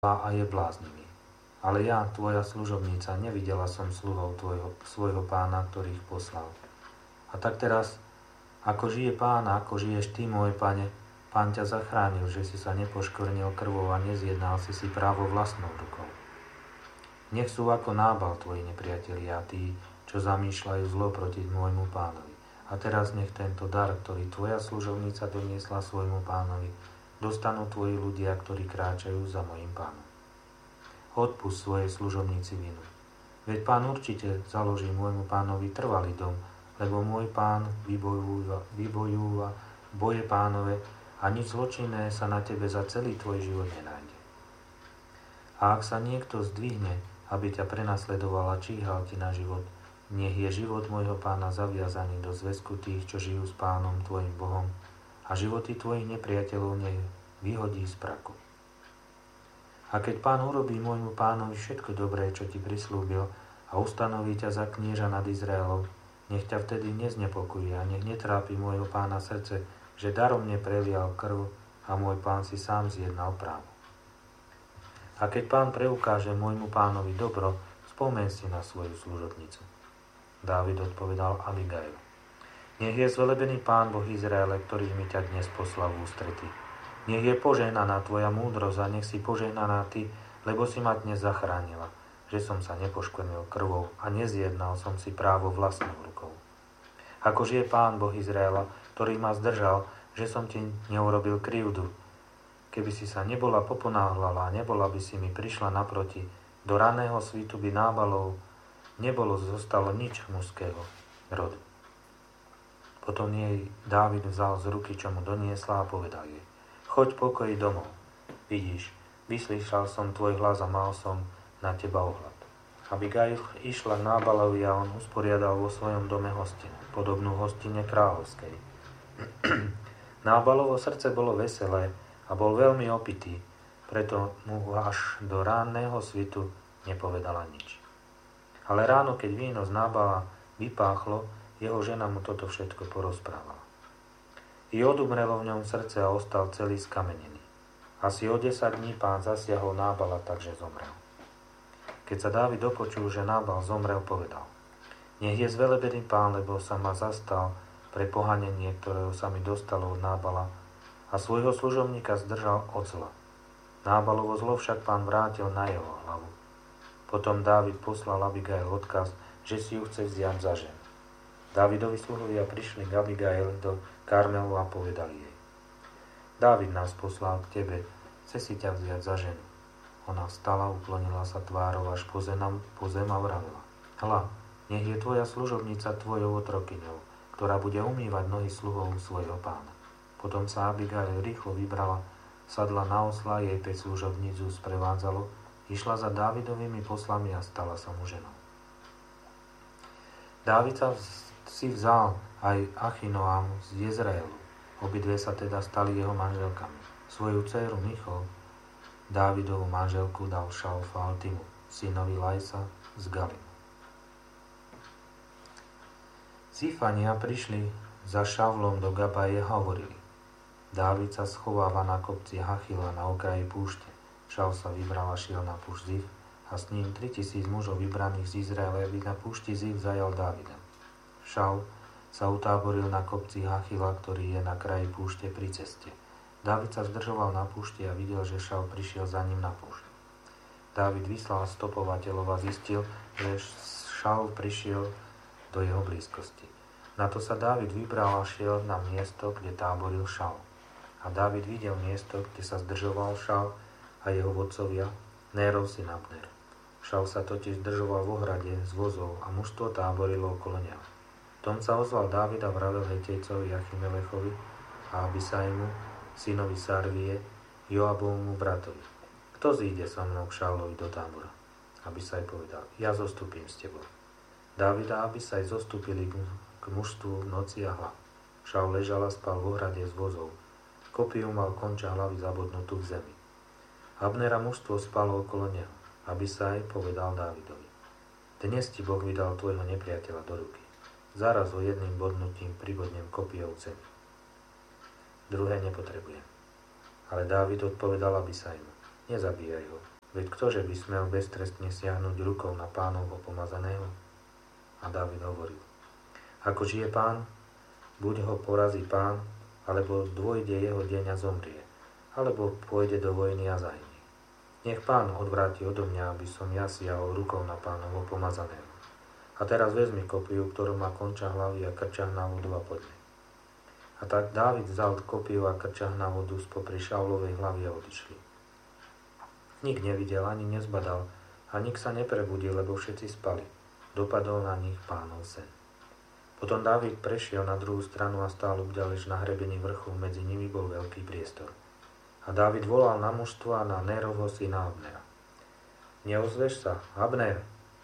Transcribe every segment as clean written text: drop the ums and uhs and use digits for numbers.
a je bláznivý. Ale ja, tvoja služobnica, nevidela som sluhov svojho pána, ktorých poslal. A tak teraz, ako žije Pán, ako žiješ ty, môj pane, Pán ťa zachránil, že si sa nepoškvrnil krvou a nezjednal si právo vlastnou rukou. Nech sú ako Nábal tvoji nepriatelia a tí, čo zamýšľajú zlo proti môjmu pánovi. A teraz nech tento dar, ktorý tvoja služovnica doniesla svojmu pánovi, dostanú tvoji ľudia, ktorí kráčajú za mojim pánom. Odpusť svojej služobnici vinu. Veď Pán určite založí môjmu pánovi trvalý dom, lebo môj pán vybojúva boje Pánove a nič zločinné sa na tebe za celý tvoj život nenájde. A ak sa niekto zdvihne, aby ťa prenasledoval a číhal ti na život, nech je život môjho pána zaviazaný do zväzku tých, čo žijú s Pánom tvojim Bohom, a životy tvojich nepriateľov nech vyhodí z praku. A keď Pán urobí môjmu pánovi všetko dobré, čo ti prislúbil, a ustanoví ťa za knieža nad Izraelom, nech ťa vtedy neznepokojuje a nech netrápi môjho pána srdce, že darom neprelial krv a môj pán si sám zjednal právo. A keď Pán preukáže môjmu pánovi dobro, spomeň si na svoju služobnicu. Dávid odpovedal Abigail: Nech je zvelebený Pán Boh Izraele, ktorý mi ťa dnes poslal v ústretí. Nech je požehnaná tvoja múdrosť a nech si požehnaná ty, lebo si ma dnes zachránila, že som sa nepoškvrnil krvou a nezjednal som si právo vlastnou rukou. Ako žije Pán Boh Izraela, ktorý ma zdržal, že som ti neurobil krivdu. Keby si sa nebola poponáhľala a nebola by si mi prišla naproti, do raného svitu by Nábalov zostalo nič mužského rodu. Potom jej Dávid vzal z ruky, čo mu doniesla, a povedal jej: Choď pokoji domov. Vidíš, vyslyšal som tvoj hlas a mal som na teba ohľad. Abigail išla k Nábalovi a on usporiadal vo svojom dome hostinu, podobnú hostine kráľovskej. Nábalovo srdce bolo veselé a bol veľmi opitý, preto mu až do ránneho svitu nepovedala nič. Ale ráno, keď víno z Nábala vypáchlo, jeho žena mu toto všetko porozprávala. I odumrelo v ňom srdce a ostal celý skamenený. Asi o 10 dní Pán zasiahol Nábala, takže zomrel. Keď sa Dávid dopočul, že Nábal zomrel, povedal: Nech je zvelebený Pán, lebo sa ma zastal pre pohanenie, ktorého sa mi dostalo od Nábala, a svojho služobníka zdržal od zla. Nábalovo zlo však Pán vrátil na jeho hlavu. Potom Dávid poslal Abigail odkaz, že si ju chce vziať za ženu. Dávidovi sluhovia prišli k Abigail do Karmelu a povedali jej: Dávid nás poslal k tebe, chce si ťa vziať za ženu. Ona vstala, uklonila sa tvárou až po zem a vravela: Hľa, nech je tvoja služobnica tvojou otrokyňou, ktorá bude umývať nohy sluhov svojho pána. Potom sa Abigail rýchlo vybrala, sadla na osla, jej 5 služobníc ju sprevádzalo, išla za Dávidovými poslami a stala sa mu ženou. Dávid si vzal aj Achinoamu z Jezreelu. Obidve sa teda stali jeho manželkami. Svoju dcéru Michol, Dávidovú manželku, dal Šaufaltimu, synovi Lajsa z Galimu. Zifania prišli za Šavlom do Gabaje a hovorili: Dávid sa schováva na kopci Hachila na okraji púšte. Šaul sa vybral a šiel na púšť Zif a s ním 3000 mužov vybraných z Izraela, aby na púšti Zif zajal Dávida. Šaul sa utáboril na kopci Hachila, ktorý je na kraji púšte pri ceste. Dávid sa zdržoval na púšti a videl, že Šaul prišiel za ním na púšť. Dávid vyslal stopovateľov a zistil, že Šaul prišiel do jeho blízkosti. Na to sa Dávid vybral a šiel na miesto, kde táboril Šaul. A Dávid videl miesto, kde sa zdržoval Šaul a jeho vodcovia, Nérov syn Abner. Šaul sa totiž zdržoval v ohrade z vozov a mužstvo táborilo okolo neho. Tom sa ozval Dávid a vravel Hetejcovi Achimelechovi a Abisaimu, synovi Sarvie, Joabovmu bratovi: Kto zíde so mnou k Šaulovi do tábora? Abisaj povedal: Ja zostúpim s tebou. Dávid a Abisaj zostúpili k mužstvu v noci a hľa. Šaul ležal a spal v ohrade z vozov. Kopiu mal konča hlavy zabodnutú v zemi. Abner a mužstvo spalo okolo neho. Abisaj povedal Dávidovi: Dnes ti Boh vydal tvojho nepriateľa do ruky. Zaraz ho jedným bodnutím pribodnem kopijou v zemi. Druhé nepotrebujem. Ale Dávid odpovedal Abisajmu: Nezabíjaj ho, Veď ktože by smel beztrestne siahnuť rukou na Pánovho pomazaného? A Dávid hovoril: Ako žije Pán, buď ho porazí Pán, alebo dôjde jeho deň a zomrie, alebo pôjde do vojny a zahynie. Nech Pán odvráti odo mňa, aby som ja siahol rukou na Pánovho pomazaného. A teraz vezmi kopiu, ktorú má konča hlavy a krčah na vodu a poďme. A tak Dávid vzal kopiu a krčah na vodu spopri Šaulovej hlavy a odišli. Nik nevidel ani nezbadal a nik sa neprebudil, lebo všetci spali. Dopadol na nich Pánov sen. Potom Dávid prešiel na druhú stranu a stál obďaleč na hrebení vrchu, medzi nimi bol veľký priestor. A Dávid volal na mužstvo a na Nérovho syna Abnera. Neozveš sa, Abner?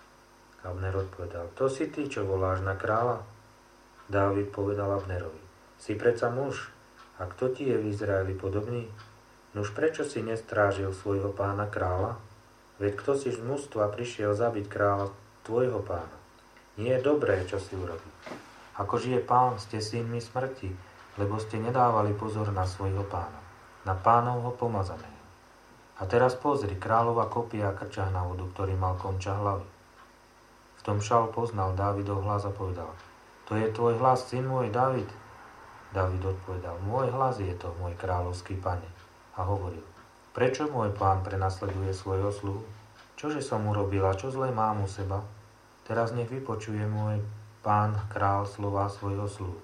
Abner odpovedal: To si ty, čo voláš na kráľa? Dávid povedal Abnerovi: Si predsa muž, a kto ti je v Izraeli podobný? Nuž prečo si nestrážil svojho pána kráľa? Veď kto si z mužstva prišiel zabiť kráľa tvojho pána? Nie je dobré, čo si urobil. Ako žije Pán, ste synmi smrti, lebo ste nedávali pozor na svojho pána, na Pánovho pomazaného. A teraz pozri, kráľova kopia a krčah na vodu, ktorý mal konča hlavy. V tom Šaul poznal Dávidov hlas a povedal: To je tvoj hlas, syn môj, Dávid? Dávid odpovedal: Môj hlas je to, môj kráľovský pane. A hovoril: Prečo môj pán prenasleduje svojho sluhu? Čože som urobil a čo zlé mám u seba? Teraz nech vypočuje môj pán král slova svojho sluhu.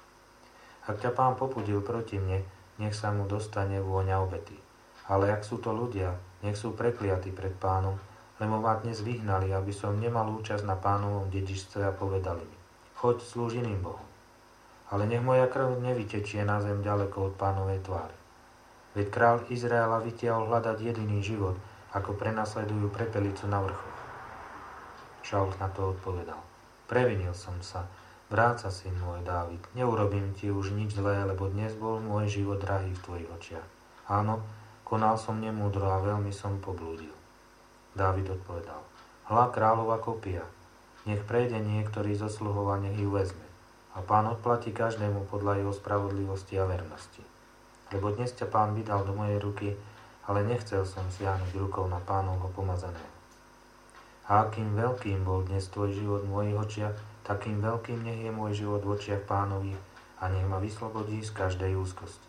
Ak ťa pán popudil proti mne, nech sa mu dostane vôňa obety. Ale ak sú to ľudia, nech sú prekliatí pred pánom, lebo ma dnes vyhnali, aby som nemal účasť na pánovom dedičstve a povedali mi: Choď, slúž iným bohom. Ale nech moja krv nevytečie na zem ďaleko od pánovej tváre. Veď kráľ Izraela vytiahol hľadať jediný život, ako prenasledujú prepelicu na vrchoch. Šaul na to odpovedal: Previnil som sa, vráť sa, syn môj Dávid, neurobím ti už nič zlé, lebo dnes bol môj život drahý v tvojich očiach. Áno, konal som nemúdro a veľmi som poblúdil. Dávid odpovedal: Hľa kráľova kopia, nech prejde niektorý zo sluhov a nech ju vezme. A pán odplatí každému podľa jeho spravodlivosti a vernosti. Lebo dnes ťa pán vydal do mojej ruky, ale nechcel som siahnuť rukou na Pánovho pomazaného. A akým veľkým bol dnes tvoj život v mojich očiach, takým veľkým nech je môj život v očiach Pánových a nech ma vyslobodí z každej úzkosti.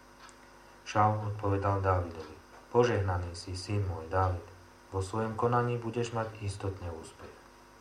Šaul odpovedal Dávidovi: Požehnaný si, syn môj Dávid, vo svojom konaní budeš mať istotne úspech.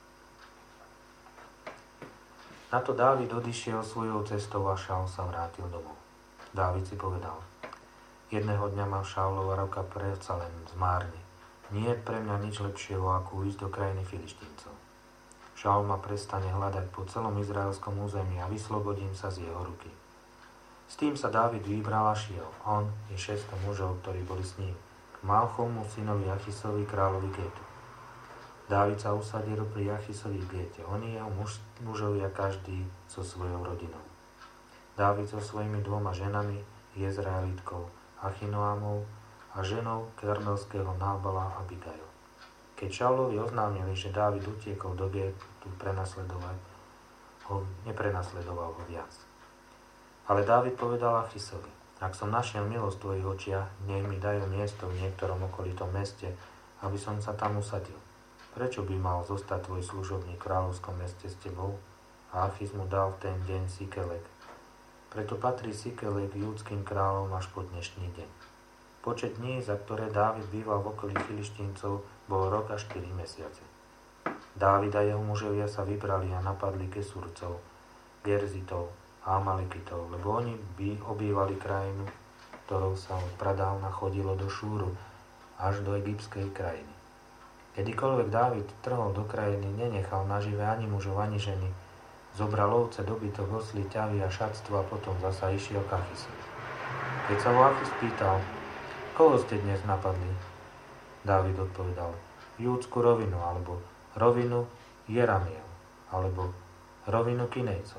Na to Dávid odišiel svojou cestou a Šaul sa vrátil domov. Dávid si povedal: Jedného dňa ma Šaulova roka predsa len zmárne. Nie je pre mňa nič lepšieho, ako ísť do krajiny Filištíncov. Šaul ma prestane hľadať po celom izraelskom území a vyslobodím sa z jeho ruky. S tým sa Dávid vybral a šiel, on i 600 mužov, ktorí boli s ním, k Malchomu, synovi Achisovi, kráľovi Gétu. Dávid sa usadil pri Achisovi v Géte, oni jeho mužovia každý so svojou rodinou. Dávid so svojimi 2 ženami, Jezraelitkou Achinoamou a ženou karmelského Nábala Abigail. Keď Šaulovi oznámili, že Dávid utiekol do Gétu prenasledovať, neprenasledoval ho viac. Ale Dávid povedal Achisovi: Ak som našiel milosť v tvojich očiach, nech mi dajú miesto v niektorom okolitom meste, aby som sa tam usadil. Prečo by mal zostať tvoj služobník v kráľovskom meste s tebou? A Achis mu dal v ten deň Sikelek. Preto patrí Sikelek júdskym kráľom až po dnešný deň. Počet dní, za ktoré Dávid býval v okolí Filištíncov, bol rok a 4 mesiace. Dávid a jeho mužovia sa vybrali a napadli Gesurcov, Gerzitov a Amalekitov, lebo oni by obývali krajinu, ktorou sa od pradávna chodilo do Šúru až do egyptskej krajiny. Kedykoľvek Dávid trhol do krajiny, nenechal nažive ani mužov, ani ženy. Zobral ovce, dobytok, osly, ťavy a šatstvo a potom zasa išiel k Achisovi. Keď sa ho Achis pýtal: Koho ste dnes napadli? Dávid odpovedal: Júdsku rovinu, alebo rovinu Jeramiel, alebo rovinu Kinejcov.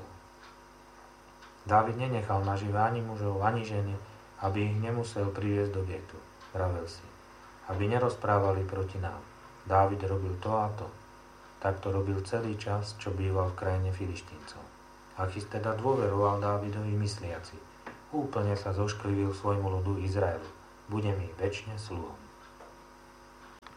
Dávid nenechal nažive ani mužov, ani ženy, aby ich nemusel priviesť do Gétu. Vravel si, aby nerozprávali proti nám. Dávid robil to a to. Takto robil celý čas, čo býval v krajine Filištíncov. Achis teda dôveroval Dávidovi mysliaci: Úplne sa zošklivil svojmu ľudu Izraelu. Bude mi večne sluhom.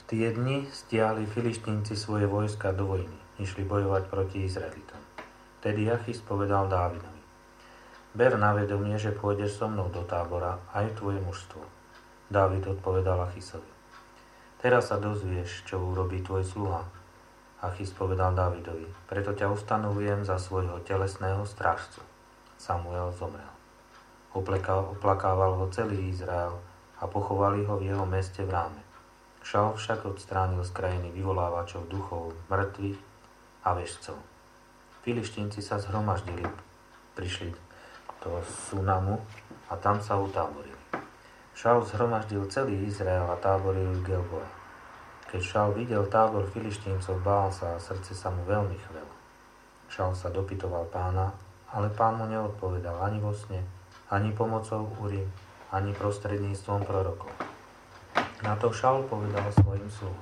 tie dni stiahli Filištínci svoje vojska do vojny, išli bojovať proti Izraelitom. Tedy Achis povedal Dávidovi: Ber na vedomie, že pôjdeš so mnou do tábora, aj tvoje mužstvo. Dávid odpovedal Achisovi: Teraz sa dozvieš, čo urobí tvoj sluha. Achis povedal Dávidovi: Preto ťa ustanovujem za svojho telesného strážcu. Samuel zomrel. Oplakával ho celý Izrael a pochovali ho v jeho meste v Ráme. Šaul však odstránil z krajiny vyvolávačov duchov, mŕtvych a vešcov. Filištínci sa zhromaždili, prišli do Sunamu a tam sa utáborili. Šaul zhromaždil celý Izrael a táborili v Gilboe. Keď Šaul videl tábor Filištíncov, bál sa a srdce sa mu veľmi chvelo. Šaul sa dopytoval Pána, ale Pán mu neodpovedal ani vo sne, ani pomocou Urim, ani prostredníctvom prorokov. Na to Šaul povedal svojim sluhom: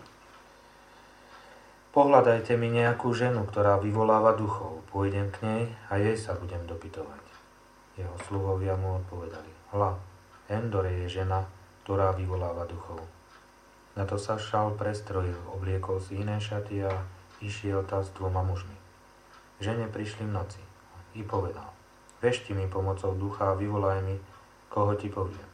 Pohľadajte mi nejakú ženu, ktorá vyvoláva duchov. Pôjdem k nej a jej sa budem dopytovať. Jeho sluhovia mu odpovedali: Hľa, Endore je žena, ktorá vyvoláva duchov. Na to sa Šaul prestrojil, obliekol si iné šaty a išiel tá s 2 mužmi. Žene prišli v noci i povedal: Vešti mi pomocou ducha a vyvolaj mi, koho ti poviem.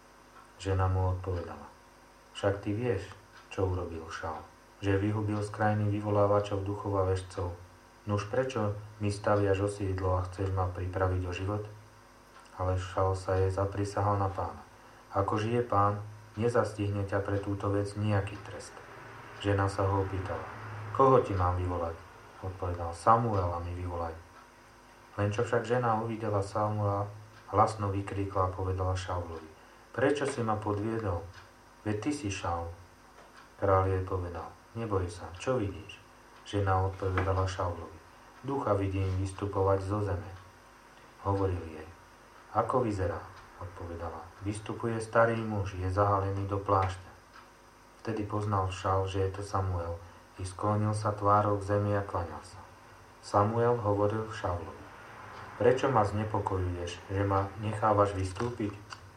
Žena mu odpovedala: Však ty vieš, čo urobil Šaul, že vyhubil z krajiny vyvolávačov duchov a vešcov. Nuž prečo mi staviaš o sídlo a chceš ma pripraviť o život? Ale Šaul sa jej zaprisahal na Pána: Ako žije Pán, nezastihne ťa pre túto vec nejaký trest. Žena sa ho opýtala: Koho ti mám vyvolať? Odpovedal: Samuela mi vyvolaj. Len čo však žena uvidela Samuela, hlasno vykríkla a povedala Šaulovi: Prečo si ma podviedol? Veď ty si Šaul. Kráľ jej povedal: Neboj sa, čo vidíš? Žena odpovedala Šaulovi: Ducha vidím vystupovať zo zeme. Hovoril jej: Ako vyzerá? Odpovedala: Vystupuje starý muž, je zahalený do plášťa. Vtedy poznal Šaul, že je to Samuel, i sklonil sa tvárou k zemi a klaňal sa. Samuel hovoril Šaulovi: Prečo ma znepokojuješ, že ma nechávaš vystúpiť?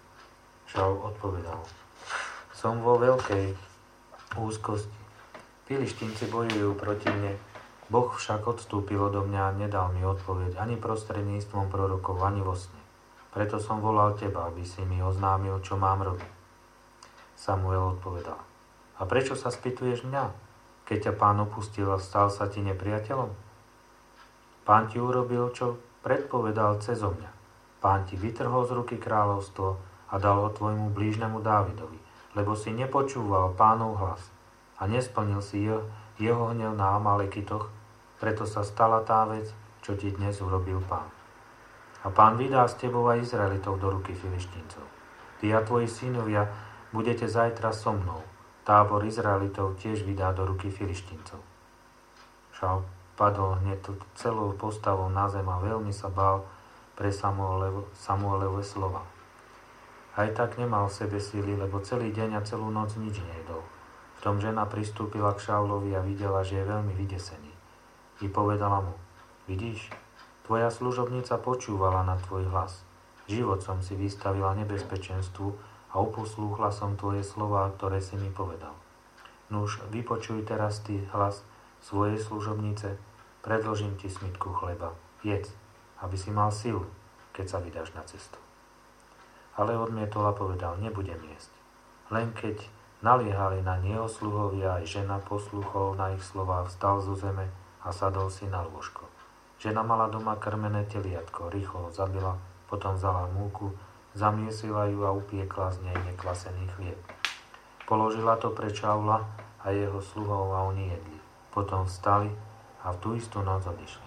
Šaul odpovedal: Som vo veľkej úzkosti. Filištínci bojujú proti mne, Boh však odstúpil odo mňa a nedal mi odpoveď ani prostredníctvom prorokov, ani vo sne. Preto som volal teba, aby si mi oznámil, čo mám robiť. Samuel odpovedal: A prečo sa spýtuješ mňa? Keď ťa Pán opustil a stal sa ti nepriateľom? Pán ti urobil, čo predpovedal cezo mňa. Pán ti vytrhol z ruky kráľovstvo a dal ho tvojmu blížnemu Dávidovi, lebo si nepočúval Pánov hlas a nesplnil si jeho hnev na Amalekitoch, preto sa stala tá vec, čo ti dnes urobil Pán. A Pán vydá s tebou aj Izraelitov do ruky Filištíncov. Ty a tvoji synovia budete zajtra so mnou. Tábor Izraelitov tiež vydá do ruky Filištíncov. Šaul padol hneď celou postavou na zem a veľmi sa bál pre Samuelove slova. Aj tak nemal v sebe síly, lebo celý deň a celú noc nič nejedol. V tom žena pristúpila k Šaulovi a videla, že je veľmi vydesený. I povedala mu: Vidíš, tvoja služobnica počúvala na tvoj hlas. Život som si vystavila nebezpečenstvu a uposlúchla som tvoje slová, ktoré si mi povedal. Nuž, vypočuj teraz ty hlas svojej služobnice, predložím ti smytku chleba. Jedz, aby si mal silu, keď sa vydáš na cestu. Ale odmietol a povedal: Nebudem jesť. Len keď naliehali na neho sluhovia, aj žena posluchol na ich slová, vstal zo zeme a sadol si na lôžko. Žena mala doma krmené teliatko, rýchlo ho zabila, potom vzala múku, zamiesila ju a upiekla z nej nekvasený chlieb. Položila to pre Šaula a jeho sluhov a oni jedli. Potom vstali a v tú istú noc odišli.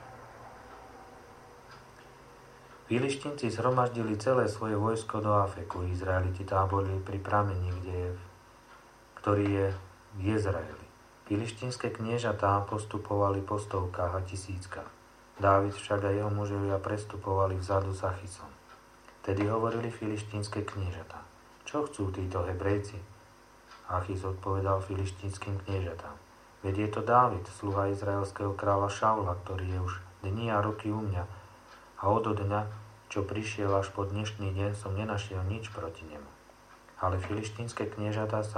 Filištínci zhromaždili celé svoje vojsko do Afeku. Izraeliti táborili pri prameni, ktorý je v Jezraeli. Filištínske kniežatá postupovali po stovkách a tisíckach. Dávid však a jeho mužovia prestupovali vzadu za Achisom. Tedy hovorili filištínske kniežatá: Čo chcú títo Hebrejci? Achis odpovedal filištínskym kniežatám: Veď je to Dávid, sluha izraelského kráľa Šaula, ktorý je už dni a roky u mňa, a od dňa, čo prišiel až po dnešný deň, som nenašiel nič proti nemu. Ale filištínske kniežatá sa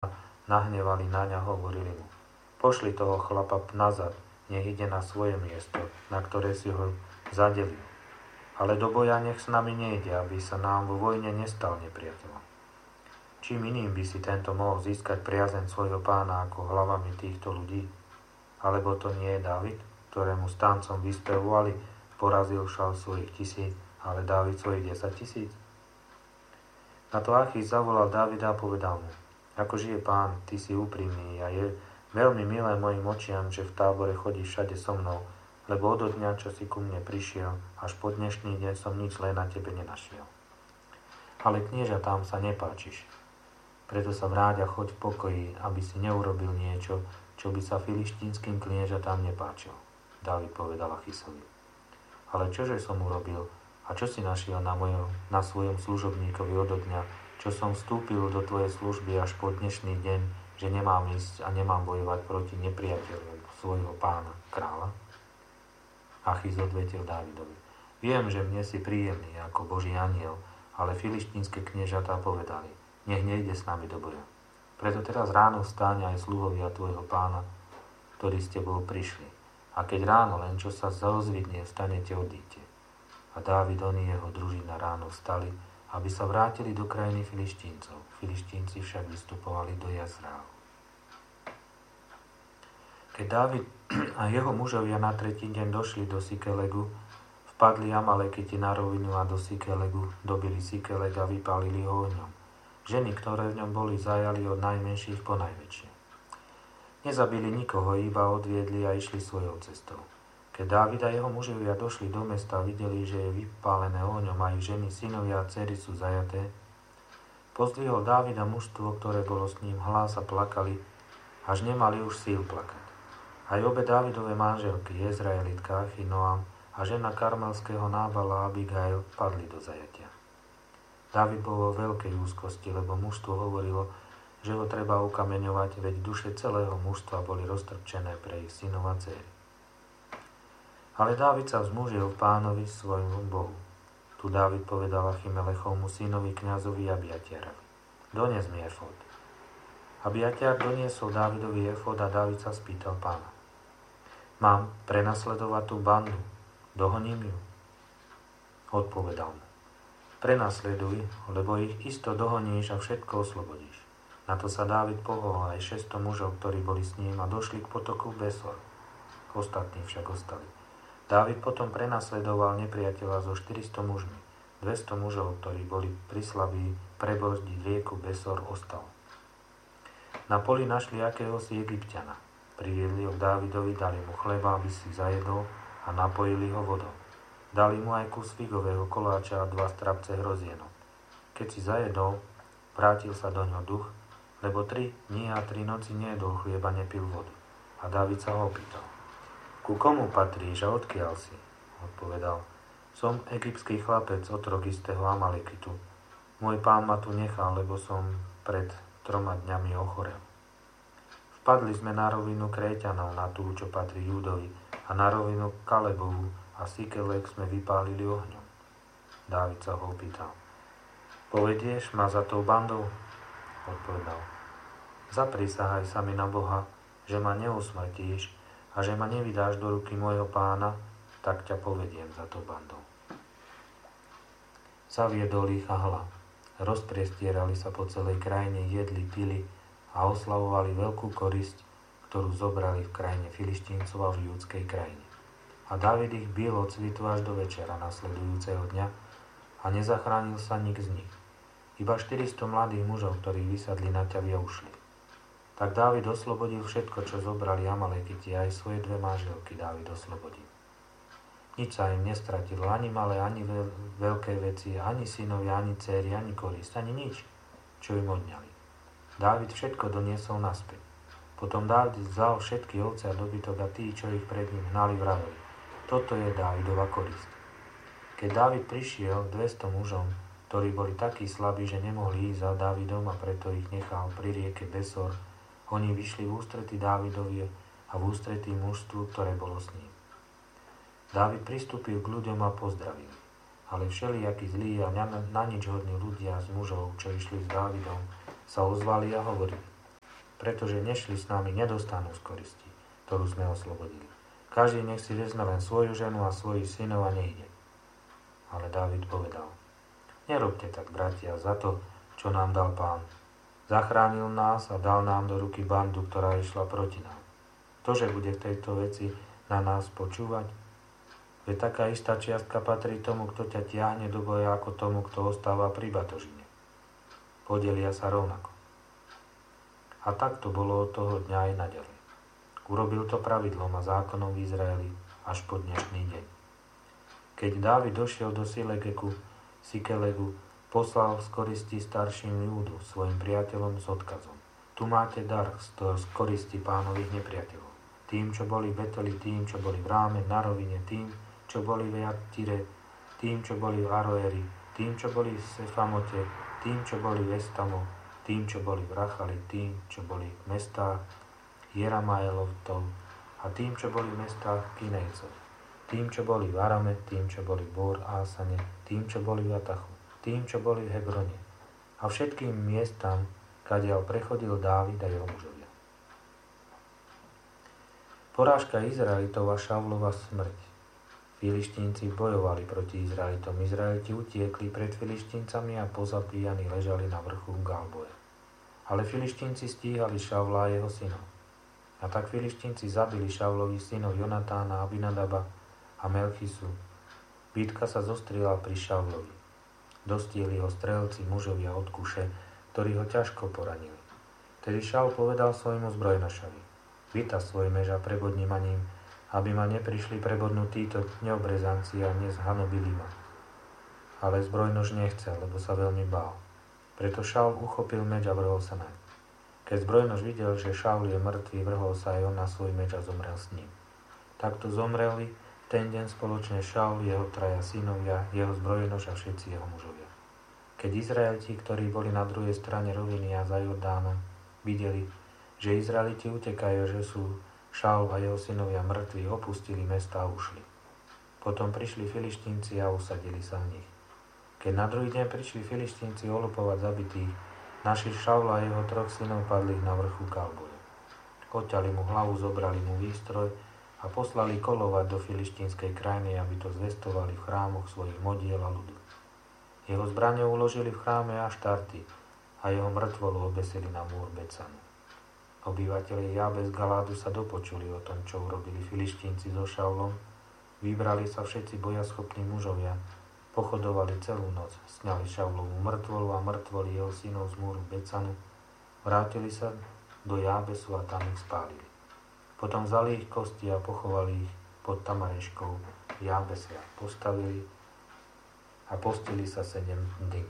nahnevali na ňa, hovorili mu: pošli toho chlapa nazad, nech ide na svoje miesto, na ktoré si ho zadelil. Ale do boja nech s nami nejde, aby sa nám vo vojne nestal nepriateľom. Čím iným by si tento mohol získať priazeň svojho pána ako hlavami týchto ľudí? Alebo to nie je Dávid, ktorému stáncom vyspevovali, porazil Šaul svojich 1000, ale Dávid svojich 10 000? Na to Achís zavolal Dávida a povedal mu: ako žije Pán, ty si úprimný a je veľmi milé mojim očiam, že v tábore chodíš všade so mnou, lebo odo dňa, čo si ku mne prišiel, až po dnešný deň som nič zlé na tebe nenašiel. Ale kniežatám sa nepáčiš. Preto sa vráť a choď v pokoji, aby si neurobil niečo, čo by sa filištínskym kniežatám nepáčilo. Dávid povedal Achísovi: ale čože som urobil a čo si našiel na svojom služobníkovi odo dňa, čo som vstúpil do tvojej služby až po dnešný deň, že nemám ísť a nemám bojovať proti nepriateľom svojho pána, kráľa? Achís odvetil Dávidovi: viem, že mne si príjemný ako Boží anjel, ale filištínske kniežatá povedali: nech nejde s nami do boja. Preto teraz ráno vstáň aj sluhovia tvojho pána, ktorí s tebou prišli. A keď ráno len čo sa zaozvidne, vstanete, odíďte. A Dávid i jeho družina ráno vstali, aby sa vrátili do krajiny Filištíncov. Filištínci však vystupovali do Jazreálu. Keď Dávid a jeho mužovia na tretí deň došli do Sikelegu, vpadli Amalekiti na rovinu a do Sikelegu, dobili Sikeleg a vypálili ho ohňom. Ženy, ktoré v ňom boli, zajali od najmenších po najväčšie. Nezabili nikoho, iba odviedli a išli svojou cestou. Keď Dávid a jeho mužovia došli do mesta a videli, že je vypálené ohňom a ich ženy, synovia a dcery sú zajaté, pozdvihol Dávid a mužstvo, ktoré bolo s ním, hlas a plakali, až nemali už síl plakať. Aj obe Dávidove manželky, Jezraelitka Achinoam a žena karmelského Nábala Abigail, padli do zajatia. Dávid bol vo veľkej úzkosti, lebo mužstvo hovorilo, že ho treba ukameňovať, veď duše celého mužstva boli roztrpčené pre ich synov a dcéry. Ale Dávid sa vzmužil v Pánovi svojmu Bohu. Tu Dávid povedal Achimelechovmu synovi kňazovi Abiatiarovi: dones mi efod. Abiatiar doniesol Dávidovi efod a Dávid sa spýtal Pána: mám prenasledovať tú bandu? Dohoním ju? Odpovedal mu: prenasleduj, lebo ich isto dohoníš a všetko oslobodíš. Na to sa Dávid pohol aj 600 mužov, ktorí boli s ním, a došli k potoku Besor. Ostatní však ostali. Dávid potom prenasledoval nepriateľa so 400 mužmi. 200 mužov, ktorí boli prislabí prebrzdiť rieku Besor, ostalo. Na poli našli akéhosi Egypťana. Priviedli ho k Dávidovi, dali mu chleba, aby si zajedol, a napojili ho vodou. Dali mu aj kus figového koláča a 2 strapce hrozienok. Keď si zajedol, vrátil sa do ňoho duch, lebo 3 dní a 3 noci nejedol chlieba, nepil vodu. A Dávid sa ho opýtal: ku komu patríš a odkiaľ si? Odpovedal: som egyptský chlapec, otrok istého Amalekitu. Môj pán ma tu nechal, lebo som pred 3 dňami ochorel. Vpadli sme na rovinu Kréťanov, na tú, čo patrí Júdovi, a na rovinu Kalebovu, a Sikelek sme vypálili ohňom. Dávid sa ho opýtal: povedieš ma za tou bandou? Odpovedal: zaprisahaj sa mi na Boha, že ma neusmrtíš a že ma nevydáš do ruky môjho pána, tak ťa povediem za tou bandou. Zaviedol ich a hla. Rozpriestierali sa po celej krajine, jedli, pili a oslavovali veľkú korisť, ktorú zobrali v krajine Filištíncov a v judskej krajine. A Dávid ich bil od svitu až do večera nasledujúceho dňa a nezachránil sa nik z nich. Iba 400 mladých mužov, ktorí vysadli na ťavy, ušli. Tak Dávid oslobodil všetko, čo zobrali Amalekiti, aj svoje 2 manželky Dávid oslobodil. Nič sa im nestratilo, ani malé, ani veľké veci, ani synovia, ani dcéry, ani korist, ani nič, čo im odňali. Dávid všetko doniesol naspäť. Potom Dávid vzal všetky ovce a dobytok a tí, čo ich pred ním hnali, vraveli: toto je Dávidova korist. Keď Dávid prišiel 200 mužom, ktorí boli takí slabí, že nemohli ísť za Dávidom, a preto ich nechal pri rieke Besor, oni vyšli v ústretí Dávidovi a v ústretí mužstvu, ktoré bolo s ním. Dávid pristúpil k ľuďom a pozdravil. Ale všelijakí zlí a na nič hodní ľudia z mužov, čo išli s Dávidom, sa ozvali a hovorili: pretože nešli s nami, nedostanú z koristi, ktorú sme oslobodili. Každý nech si vezme len svoju ženu a svojich synov a nejde. Ale Dávid povedal, nerobte tak, bratia, za to, čo nám dal Pán. Zachránil nás a dal nám do ruky bandu, ktorá išla proti nám. Ktože bude v tejto veci na nás počúvať? Veď taká istá čiastka patrí tomu, kto ťa tiahne do boja, ako tomu, kto ostáva pri batožine. Podelia sa rovnako. A tak to bolo od toho dňa aj naďalej. Urobil to pravidlom a zákonom v Izraeli až po dnešný deň. Keď Dávid došiel do Sikelegu, poslal z koristi starším ľudu svojim priateľom s odkazom. Tu máte dar z koristi Pánových nepriateľov. Tým, čo boli v Beteli, tým, čo boli v Ráme, na rovine, tým, čo boli v Jatire, tým, čo boli v Aroeri, tým, čo boli v Sefamote, tým, čo boli v Estamo, tým, čo boli v Rachali, tým, čo boli v mestách Jeramaelovtov a tým, čo boli v mestách Kinejcov, tým, čo boli v Arame, tým, čo boli v Bor Ásane, tým, čo boli v Atachu, tým, čo boli v Hebrone a všetkým miestam, kadiaľ prechodil Dávid a jeho mužovia. Porážka Izraelitov a Šaulova smrť. Filištínci bojovali proti Izraelitom. Izraeliti utiekli pred Filištíncami a pozabíjani ležali na vrchu Galboje. Ale Filištínci stíhali Šaula a jeho synov. A tak Filištínci zabili Šaulových synov Jonatána, Abinadaba a Melchisu. Bitka sa zostrila pri Šaulovi. Dostihli ho strelci mužovia od Kuše, ktorí ho ťažko poranili. Tedy Šaul povedal svojmu zbrojnošovi, vytaz svoj mež a prebodni ma ním, aby ma neprišli prebodnúť títo neobrezanci a nezhanobili ma. Ale zbrojnož nechcel, lebo sa veľmi bál. Preto Šaul uchopil meč a vrhol sa naň. Keď zbrojnož videl, že Šaul je mŕtvý, vrhol sa aj on na svoj meč a zomrel s ním. Takto zomreli ten deň spoločne Šaul, jeho traja synovia, jeho zbrojnož a všetci jeho mužovia. Keď Izraeliti, ktorí boli na druhej strane roviny a za Jordánom, videli, že Izraeliti utekajú, že sú Šaul a jeho synovia mŕtvi, opustili mesta a ušli. Potom prišli Filištínci a usadili sa v nich. Keď na druhý deň prišli Filištínci olupovať zabitých, našli Šaula a jeho 3 synov padlých na vrchu Galboje. Odťali mu hlavu, zobrali mu výstroj a poslali kolovať do filištínskej krajiny, aby to zvestovali v chrámoch svojich modiel a ľudu. Jeho zbrane uložili v chráme Aštarty a jeho mŕtvolu obesili na múr Becanu. Obyvatelia Jabes Galádu sa dopočuli o tom, čo urobili Filištínci so Šaulom. Vybrali sa všetci bojaschopní mužovia, pochodovali celú noc, sňali Šaulovú mŕtvolu a mŕtvoli jeho synov z múru Becanu, vrátili sa do Jabesu a tam ich spálili. Potom vzali ich kosti a pochovali ich pod Tamareškou v Jabese a postavili a postili sa 7 dní.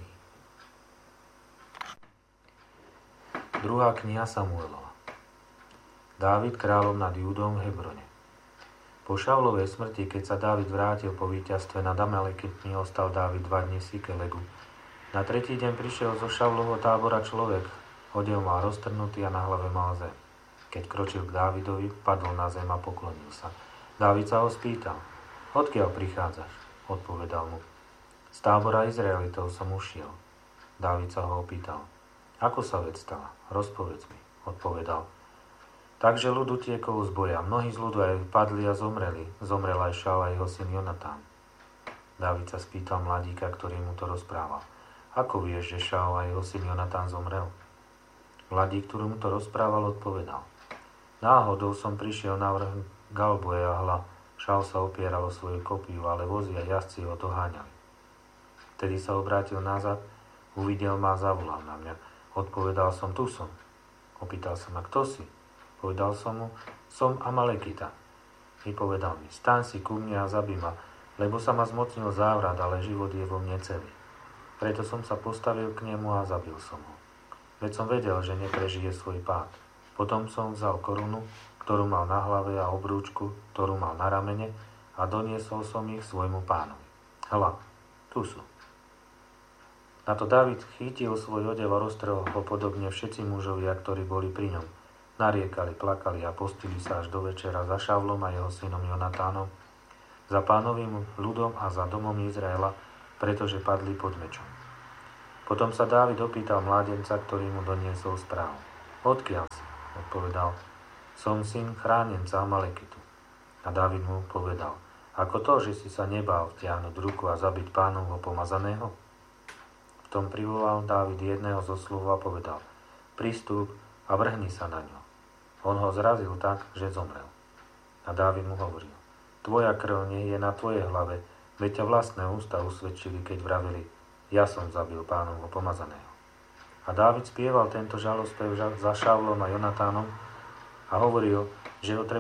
Druhá kniha Samuelova. Dávid kráľom nad Júdom v Hebrone. Po Šaulovej smrti, keď sa Dávid vrátil po víťazstve nad Amalekitmi, ostal Dávid 2 dni v Sikelegu. Na 3. deň prišiel zo Šaulovho tábora človek, odev mal roztrhnutý a na hlave mal zem. Keď kročil k Dávidovi, padol na zem a poklonil sa. Dávid sa ho spýtal, odkiaľ prichádzaš? Odpovedal mu, z tábora Izraelitov som ušiel. Dávid sa ho opýtal, ako sa vec stala? Rozpovedz mi, odpovedal. Takže ľud utiekol z boja. Mnohí z ľudu aj padli a zomreli. Zomrel aj Šaul a jeho syn Jonatán. Dávid sa spýtal mladíka, ktorý mu to rozprával. Ako vieš, že Šaul a jeho syn Jonatán zomrel? Mladík, ktorý mu to rozprával, odpovedal. Náhodou som prišiel na vrch Galboje a hľa, Šaul sa opieral o svoju kopiu, ale vozi a jazdci ho doháňali. Vtedy sa obrátil nazad, uvidel ma a zavolal na mňa. Odpovedal som, tu som. Opýtal sa ma, kto si? Povedal som mu, som Amalekita. Vypovedal mi, staň si ku mne a zabij ma, lebo sa ma zmocnil závrat, ale život je vo mne celý. Preto som sa postavil k nemu a zabil som ho. Veď som vedel, že neprežije svoj pád. Potom som vzal korunu, ktorú mal na hlave a obrúčku, ktorú mal na ramene a doniesol som ich svojmu pánovi. Hľa, tu sú. Na to Dávid chytil svoj odev a roztrhol ho podobne všetci mužovia, ktorí boli pri ňom. Nariekali, plakali a postili sa až do večera za Šaulom a jeho synom Jonatánom, za pánovým ľudom a za domom Izraela, pretože padli pod mečom. Potom sa Dávid opýtal mládenca, ktorý mu doniesol správu. Odkiaľ si? Odpovedal: Som syn chránenca Amalekitu. A Dávid mu povedal: Ako to, že si sa nebál vtiahnuť ruku a zabiť Pánovho pomazaného? V tom privolal Dávid jedného zo sluhov a povedal: Pristúp a vrhni sa na ňo. On ho zrazil tak, že zomrel. A Dávid mu hovoril: Tvoja krv nie je na tvojej hlave, veď ťa vlastné ústa usvedčili, keď vravili: Ja som zabil Pánovho pomazaného. A Dávid spieval tento žalospev za Šaulom a Jonatánom a hovoril, že ho treba